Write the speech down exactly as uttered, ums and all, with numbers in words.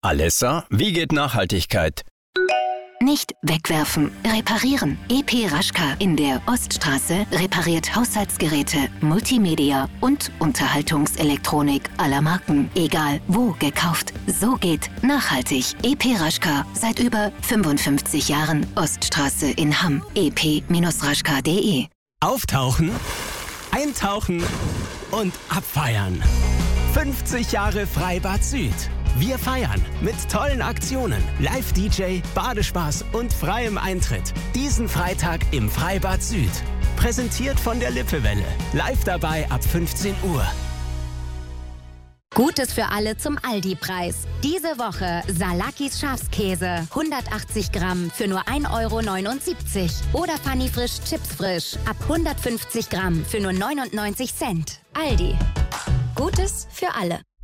Alessa, wie geht Nachhaltigkeit? Nicht wegwerfen, reparieren. E P Raschka in der Oststraße repariert Haushaltsgeräte, Multimedia und Unterhaltungselektronik aller Marken. Egal wo gekauft. So geht nachhaltig. E P Raschka seit über fünfundfünfzig Jahren. Oststraße in Hamm. e p Raschka punkt de. Auftauchen, eintauchen und abfeiern. fünfzig Jahre Freibad Süd. Wir feiern mit tollen Aktionen, Live-D J, Badespaß und freiem Eintritt. Diesen Freitag im Freibad Süd. Präsentiert von der Lippewelle. Live dabei ab fünfzehn Uhr. Gutes für alle zum Aldi-Preis. Diese Woche Salakis Schafskäse, hundertachtzig Gramm für nur ein Euro neunundsiebzig. Oder Funny Frisch Chips Frisch ab hundertfünfzig Gramm für nur neunundneunzig Cent. Aldi. Gutes für alle.